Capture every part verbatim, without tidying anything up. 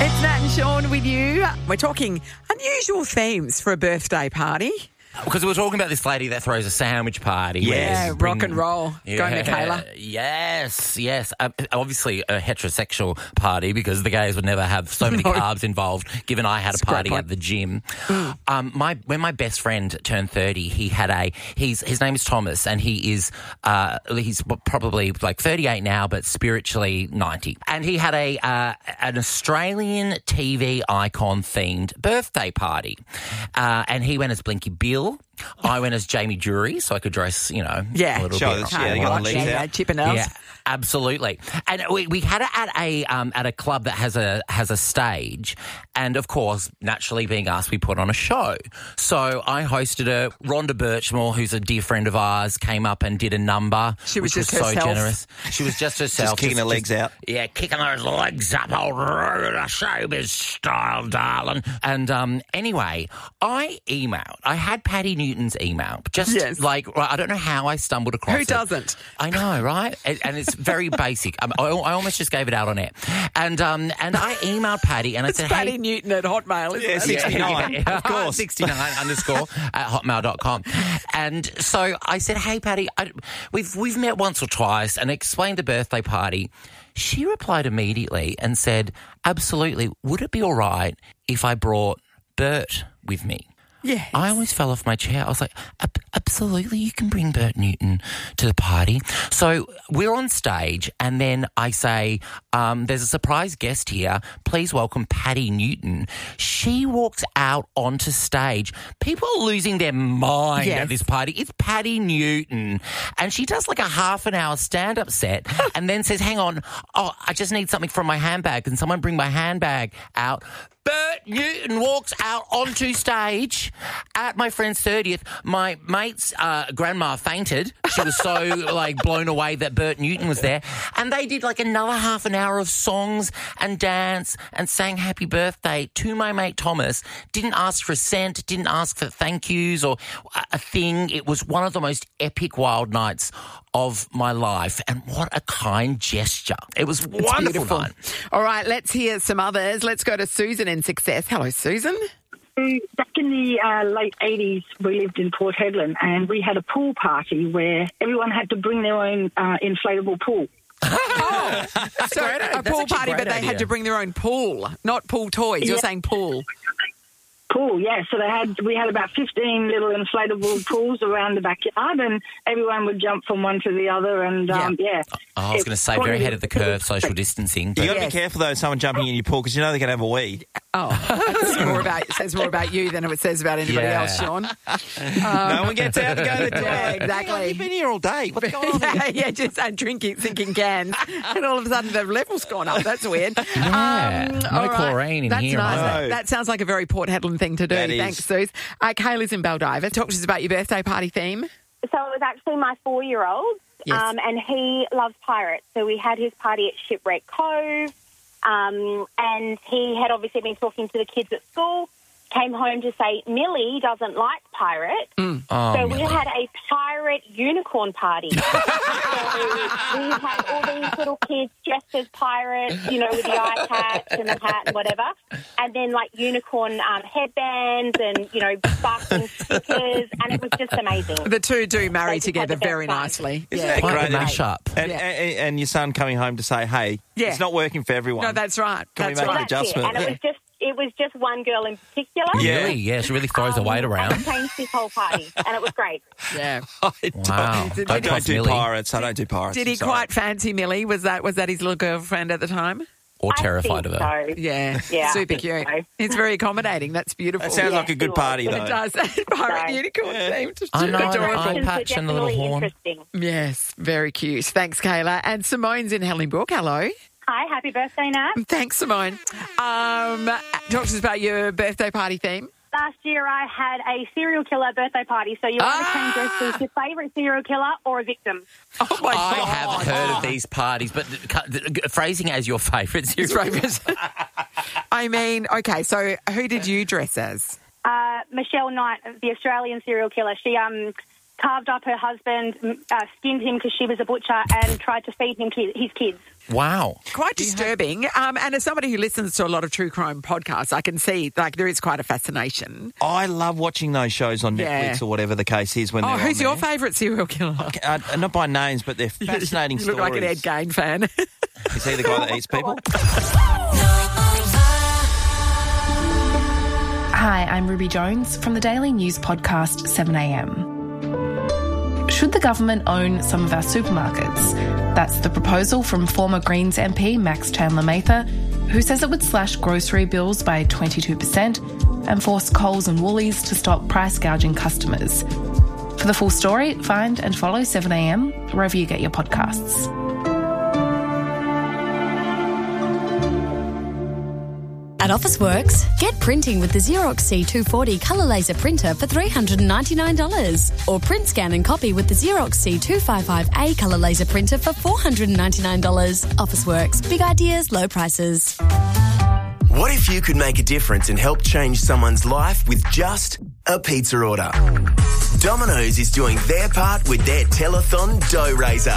It's Nat and Sean with you. We're talking unusual themes for a birthday party. Because we were talking about this lady that throws a sandwich party. Yeah, where rock bring- and roll. Yeah, Go, Michaela. Yes, yes. Uh, obviously a heterosexual party because the gays would never have so many No. carbs involved, given I had a That's a great party point. at the gym. Um, my When my best friend turned thirty, he had a, he's his name is Thomas, and he is, uh, he's probably like thirty-eight now, but spiritually ninety. And he had a uh, an Australian T V icon themed birthday party. Uh, and he went as Blinky Bill. I went as Jamie Jury, so I could dress, you know, Yeah. a little Show bit. us, yeah, you got the legs yeah, out. yeah, Chippendales. Yeah, absolutely. And we, we had it at a um, at a club that has a has a stage, and of course, naturally being us, we put on a show. So I hosted her. Rhonda Birchmore, who's a dear friend of ours, came up and did a number. She was which just was so herself. generous. She was just herself, Just kicking her legs out. Yeah, kicking those legs up, old showbiz style, darling. And um, anyway, I emailed. I had Patty Newton's email. Just Yes. like, I don't know how I stumbled across Who it. doesn't? I know, right? And, and it's very basic. Um, I, I almost just gave it out on air. And um, and I emailed Patty and I It's said, Patty hey, Newton at Hotmail, isn't Yeah, it? sixty-nine, of course. sixty-nine underscore at hotmail dot com. And so I said, hey, Patty, I, we've, we've met once or twice and explained the birthday party. She replied immediately and said, absolutely, would it be all right if I brought Bert with me? Yeah. I almost fell off my chair. I was like, "Ab- absolutely, you can bring Bert Newton to the party. So we're on stage and then I say, um, there's a surprise guest here. Please welcome Patty Newton. She walks out onto stage. People are losing their mind Yes. at this party. It's Patty Newton. And she does like a half an hour stand-up set and then says, hang on, oh, I just need something from my handbag. Can someone bring my handbag out? Bert Newton walks out onto stage at my friend's thirtieth. My mate's uh, grandma fainted. She was so like blown away that Bert Newton was there. And they did like another half an hour of songs and dance and sang happy birthday to my mate Thomas. Didn't ask for a cent, didn't ask for thank yous or a thing. It was one of the most epic wild nights of my life. And what a kind gesture. It was It's wonderful beautiful. night. All right, let's hear some others. Let's go to Susan in Success. Hello, Susan. Back in the uh, late eighties, we lived in Port Hedland and we had a pool party where everyone had to bring their own uh, inflatable pool. Oh, so great- a that's pool actually a party, great but they idea. had to bring their own pool, not pool toys. You're Yeah. saying pool. Pool, yeah. So they had we had about fifteen little inflatable pools around the backyard, and everyone would jump from one to the other. And um, yeah, Oh, I was It- going to say, very ahead of the curve, social distancing. You But got to Yes. be careful though, someone jumping in your pool because you know they're going to have a wee. Oh, it's more about, it says more about you than it says about anybody Yeah. else, Sean. no one gets out to go to the toilet. Yeah, Hang on, exactly. You've been here all day. What's going on? yeah, yeah, just uh, drinking, sinking cans, and all of a sudden the level's gone up. That's weird. Yeah, no all right. chlorine in That's here, nice. right? That, that sounds like a very Port Hedland thing to do. That is. Thanks, Suze. Uh, Kayla's in Baldiva. Talk to us about your birthday party theme. So it was actually my four-year-old, Yes. um, and he loves pirates. So we had his party at Shipwreck Cove, um, and he had obviously been talking to the kids at school, came home to say Millie doesn't like pirates. Oh, So we Millie. had a pirate unicorn party. So we had all these little kids dressed as pirates, you know, with the eye patch and the hat and whatever. And then, like, unicorn um, headbands and, you know, sparkling stickers. And it was just amazing. The two do marry They just together had the best very fun. nicely. Isn't Yeah. that Quite great? the mashup. And, Yeah. and, and your son coming home to say, hey, Yeah. it's not working for everyone. No, that's right. Can we That's make right. an That's it. adjustment? And it was just it was just one girl in particular. Yeah. Really? Yeah, she really throws the Um, weight And around. it changed his whole party. And it was great. Yeah. I don't, Wow. Did- I did- don't do Millie. pirates. I don't do pirates. Did he I'm sorry. quite fancy Millie? Was that was that his little girlfriend at the time? Or I terrified of think her. So. Yeah. Yeah, I Super think cute. so. It's very accommodating. That's beautiful. That sounds Yeah, like a good it party, was. though. It does. Pirate No. unicorn Yeah. themed. I know, Adorable. eye Congratulations, patch were and the little definitely horn. interesting. Yes, very cute. Thanks, Kayla. And Simone's in Hellingbrook. Hello. Hi, happy birthday, Nat. Thanks, Simone. Um, talk to us about your birthday party theme. Last year I had a serial killer birthday party, so you Ah! either can dress as your favourite serial killer or a victim. Oh, my I God. have heard of these parties, but phrasing as your favourites. His favourite. I mean, okay, so who did you dress as? Uh, Michelle Knight, the Australian serial killer, she um carved up her husband, uh, skinned him because she was a butcher, and tried to feed him ki- his kids. Wow. Quite disturbing. Um, and as somebody who listens to a lot of true crime podcasts, I can see, like, there is quite a fascination. I love watching those shows on Yeah. Netflix or whatever the case is when Oh, they're who's on your there. favourite serial killer? Uh, not by names, but they're fascinating You look stories. like an Ed Gein fan. Is he the guy that eats people? Hi, I'm Ruby Jones from the daily news podcast seven a m. Should the government own some of our supermarkets? That's the proposal from former Greens M P Max Chandler-Mather, who says it would slash grocery bills by twenty-two percent and force Coles and Woolies to stop price gouging customers. For the full story, find and follow seven a m wherever you get your podcasts. At Officeworks, get printing with the Xerox C two forty colour laser printer for three hundred ninety-nine dollars. Or print, scan and copy with the Xerox C two fifty-five A colour laser printer for four hundred ninety-nine dollars. Officeworks, big ideas, low prices. What if you could make a difference and help change someone's life with just a pizza order? Domino's is doing their part with their telethon dough raiser.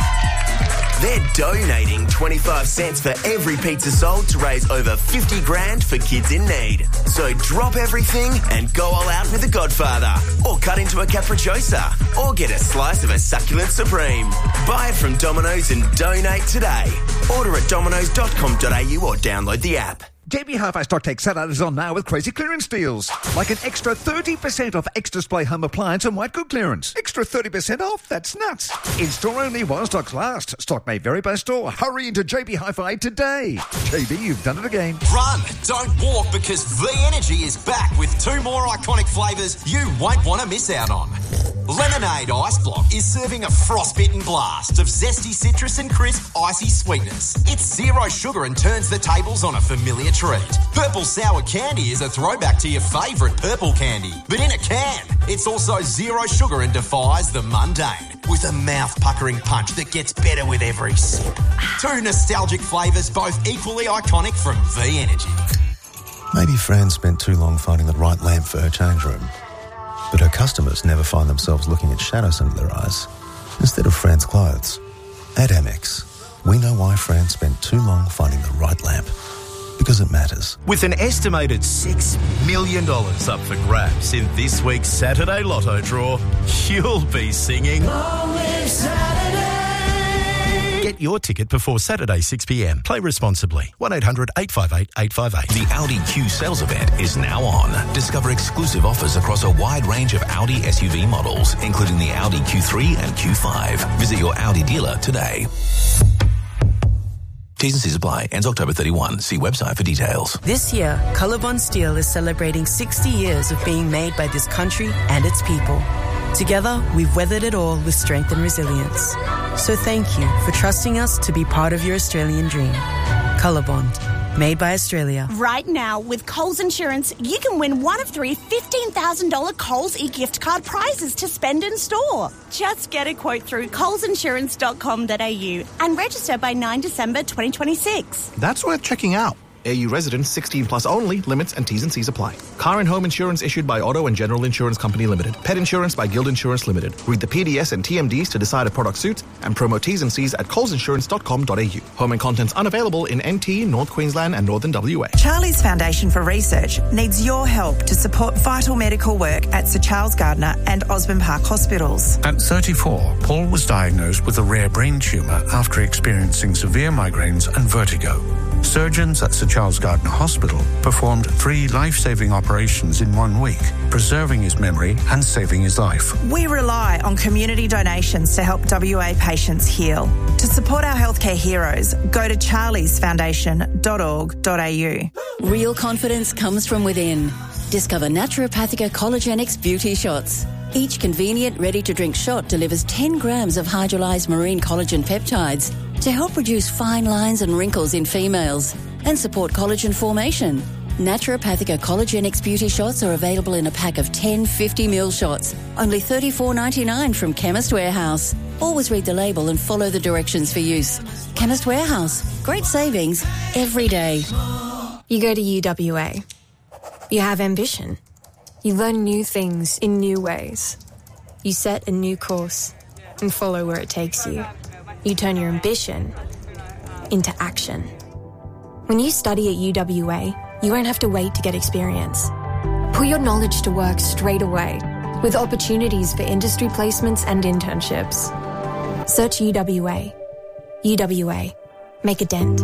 They're donating twenty-five cents for every pizza sold to raise over fifty grand for kids in need. So drop everything and go all out with the Godfather. Or cut into a capricciosa. Or get a slice of a succulent supreme. Buy it from Domino's and donate today. Order at dominos dot com dot a u or download the app. J B Hi-Fi Stock Take Saturday is on now with crazy clearance deals. Like an extra thirty percent off X-Display home appliance and white good clearance. Extra thirty percent off? That's nuts. In store only while stocks last. Stock may vary by store. Hurry into J B Hi-Fi today. J B, you've done it again. Run, don't walk, because V Energy is back with two more iconic flavours you won't want to miss out on. Lemonade Ice Block is serving a frostbitten blast of zesty citrus and crisp icy sweetness. It's zero sugar and turns the tables on a familiar treat. Purple Sour Candy is a throwback to your favourite purple candy, but in a can. It's also zero sugar and defies the mundane, with a mouth-puckering punch that gets better with every sip. Two nostalgic flavours, both equally iconic from V Energy. Maybe Fran spent too long finding the right lamp for her change room. But her customers never find themselves looking at shadows under their eyes instead of Fran's clothes. At Amex, we know why Fran spent too long finding the right lamp. Because it matters. With an estimated six million dollars up for grabs in this week's Saturday Lotto draw, you'll be singing... Lonely Saturday. Get your ticket before Saturday six p m. Play responsibly. one eight hundred eight five eight eight five eight. The Audi Q sales event is now on. Discover exclusive offers across a wide range of Audi S U V models, including the Audi Q three and Q five. Visit your Audi dealer today. T's and C's apply. Ends October thirty-first. See website for details. This year, Colorbond Steel is celebrating sixty years of being made by this country and its people. Together, we've weathered it all with strength and resilience. So thank you for trusting us to be part of your Australian dream. Colorbond, made by Australia. Right now, with Coles Insurance, you can win one of three fifteen thousand dollars Coles e-gift card prizes to spend in store. Just get a quote through coles insurance dot com dot a u and register by ninth of December twenty twenty-six. That's worth checking out. A U residents, sixteen plus only. Limits and T's and C's apply. Car and home insurance issued by Auto and General Insurance Company Limited. Pet insurance by Guild Insurance Limited. Read the P D S and T M Ds to decide if product suits and promo T's and C's at coles insurance dot com dot a u. Home and contents unavailable in N T, North Queensland and Northern W A. Charlie's Foundation for Research needs your help to support vital medical work at Sir Charles Gardner and Osborne Park hospitals. At thirty-four, Paul was diagnosed with a rare brain tumour after experiencing severe migraines and vertigo. Surgeons at Sir Charles Gardner Hospital performed three life-saving operations in one week, preserving his memory and saving his life. We rely on community donations to help W A patients heal. To support our healthcare heroes, go to charlies foundation dot org dot a u. Real confidence comes from within. Discover Naturopathica Collagenix Beauty Shots. Each convenient, ready-to-drink shot delivers ten grams of hydrolyzed marine collagen peptides to help reduce fine lines and wrinkles in females and support collagen formation. Naturopathica Collagenix Beauty Shots are available in a pack of ten fifty milliliter shots, only thirty-four ninety-nine from Chemist Warehouse. Always read the label and follow the directions for use. Chemist Warehouse. Great savings every day. You go to U W A. You have ambition. You learn new things in new ways. You set a new course and follow where it takes you. You turn your ambition into action. When you study at U W A, you won't have to wait to get experience. Put your knowledge to work straight away with opportunities for industry placements and internships. Search U W A. U W A. Make a dent.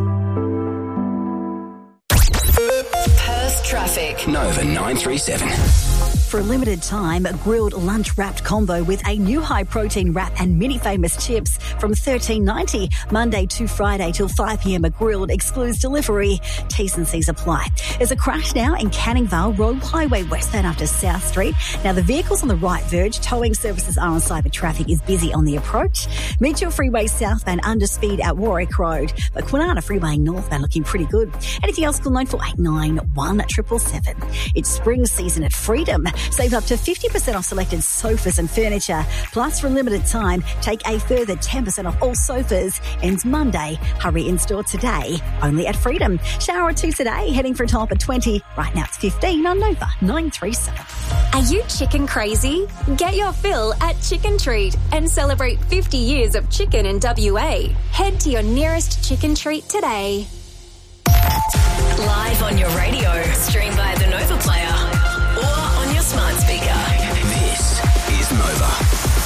Perth traffic. Nova nine three seven. For a limited time, a grilled lunch-wrapped combo with a new high-protein wrap and mini famous chips from thirteen ninety Monday to Friday till five p.m. at Grilled excludes delivery. T's and C's apply. There's a crash now in Canning Vale Road Highway westbound after South Street. Now, the vehicle's on the right verge. Towing services are on site, but traffic is busy on the approach. Mitchell Freeway southbound under speed at Warwick Road. But Kwinana Freeway northbound looking pretty good. Anything else, call nine four eight nine, one seven seven seven. It's spring season at Freedom. Save up to fifty percent off selected sofas and furniture. Plus, for a limited time, take a further ten percent off all sofas. Ends Monday. Hurry in store today. Only at Freedom. Shower or two today. Heading for a top at twenty. Right now it's fifteen on Nova nine three seven. Are you chicken crazy? Get your fill at Chicken Treat and celebrate fifty years of chicken in W A. Head to your nearest Chicken Treat today. Live on your radio, stream by the Nova Player, or on your smart speaker. This is Nova.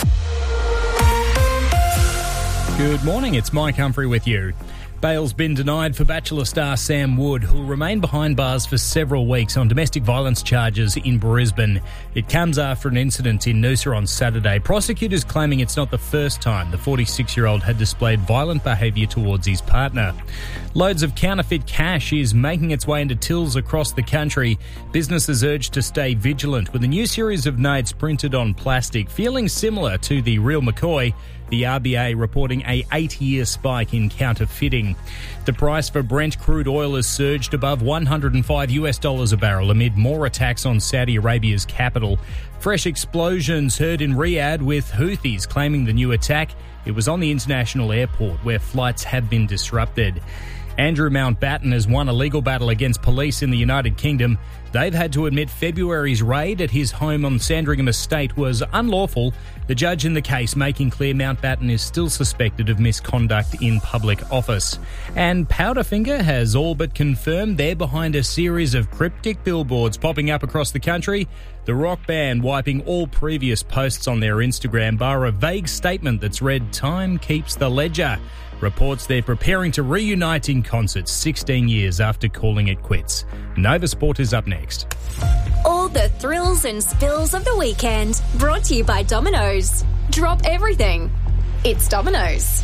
Good morning, it's Mike Humphrey with you. Bail's been denied for Bachelor star Sam Wood, who'll remain behind bars for several weeks on domestic violence charges in Brisbane. It comes after an incident in Noosa on Saturday. Prosecutors claiming it's not the first time the forty-six-year-old had displayed violent behaviour towards his partner. Loads of counterfeit cash is making its way into tills across the country. Businesses urged to stay vigilant with a new series of notes printed on plastic, feeling similar to the real McCoy. The R B A reporting a eight-year spike in counterfeiting. The price for Brent crude oil has surged above one hundred five US dollars a barrel amid more attacks on Saudi Arabia's capital. Fresh explosions heard in Riyadh with Houthis claiming the new attack. It was on the international airport where flights have been disrupted. Andrew Mountbatten has won a legal battle against police in the United Kingdom. They've had to admit February's raid at his home on Sandringham Estate was unlawful. The judge in the case making clear Mountbatten is still suspected of misconduct in public office. And Powderfinger has all but confirmed they're behind a series of cryptic billboards popping up across the country. The rock band wiping all previous posts on their Instagram bar a vague statement that's read, "Time keeps the ledger." Reports they're preparing to reunite in concert sixteen years after calling it quits. Nova Sport is up next. All the thrills and spills of the weekend, brought to you by Domino's. Drop everything. It's Domino's.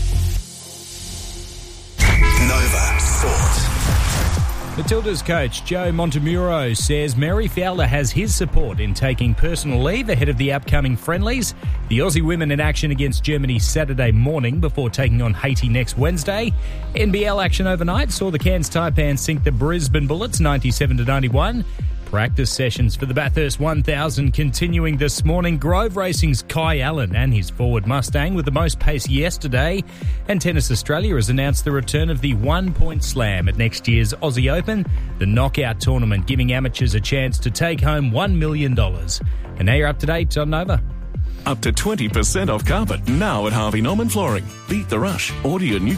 Nova Sport. Matilda's coach Joe Montemuro says Mary Fowler has his support in taking personal leave ahead of the upcoming friendlies. The Aussie women in action against Germany Saturday morning before taking on Haiti next Wednesday. N B L action overnight saw the Cairns Taipan sink the Brisbane Bullets ninety-seven to ninety-one. Practice sessions for the Bathurst one thousand continuing this morning. Grove Racing's Kai Allen and his Ford Mustang with the most pace yesterday. And Tennis Australia has announced the return of the one-point slam at next year's Aussie Open, the knockout tournament giving amateurs a chance to take home one million dollars. And now you're up to date on Nova. Up to twenty percent off carpet now at Harvey Norman Flooring. Beat the rush. Order your new